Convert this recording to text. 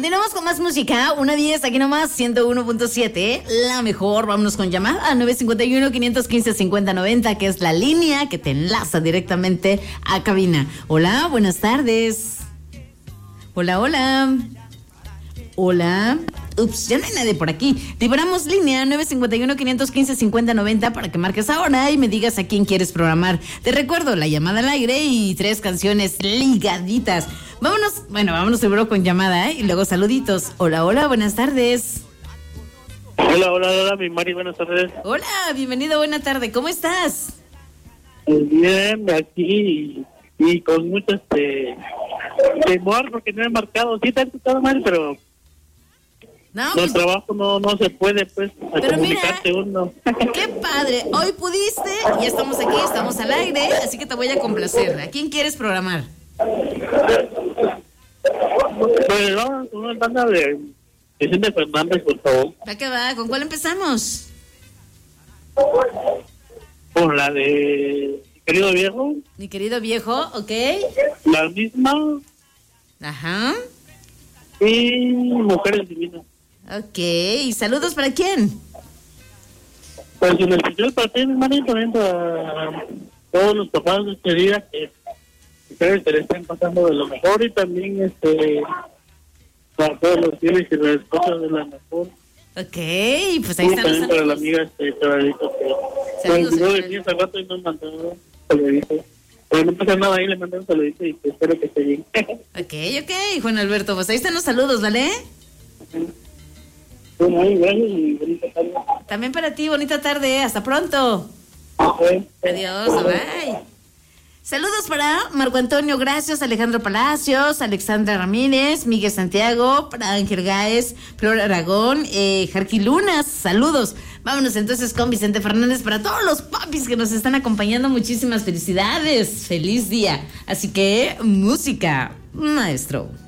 Continuamos con más música. Una 10 aquí nomás, 101.7. La mejor. Vámonos con llamada 951-515-5090, que es la línea que te enlaza directamente a cabina. Hola, buenas tardes. Hola, hola. Hola. Ups, ya no hay nadie por aquí. Liberamos línea 951-515-5090 para que marques ahora y me digas a quién quieres programar. Te recuerdo, la llamada al aire y 3 canciones ligaditas. Vámonos primero con llamada, y luego saluditos. Hola, hola, buenas tardes. Hola, mi Mari, buenas tardes. Hola, bienvenido, buena tarde. ¿Cómo estás? Bien, aquí y con mucho temor porque no he marcado. Sí, te he escuchado mal, pero no, el trabajo no se puede, pues, pero comunicarse mira, uno. Qué padre, hoy pudiste, ya estamos aquí, estamos al aire, así que te voy a complacer. ¿A quién quieres programar? Pues vamos con una banda de Vicente Fernández, por favor. ¿Va que va? ¿Con cuál empezamos? Con la de Mi Querido Viejo. Mi querido viejo, ok. La misma. Ajá. Y Mujeres Divinas. Ok, ¿y saludos para quién? Pues en el especial para ti, mi Mari, también para todos los papás de este día que ustedes se le están pasando de lo mejor, y también para todos los fieles y las esposas de la mejor. Ok, pues ahí están los también para la saludos. amiga Pedradito que Saludos, olvidó de señora. mí hace rato y no mandó un saludito. Pero no pasa nada, ahí le mandé un saludito y espero que esté bien. Ok, Juan Alberto, pues ahí están los saludos, ¿vale? Bueno, ahí, gracias y bonita tarde. También para ti, bonita tarde, hasta pronto. Adiós, bye. Saludos para Marco Antonio Gracias, Alejandro Palacios, Alexandra Ramírez, Miguel Santiago, para Ángel Gáez, Flor Aragón, Jarqui Lunas, saludos. Vámonos entonces con Vicente Fernández para todos los papis que nos están acompañando. Muchísimas felicidades, feliz día. Así que, música, maestro.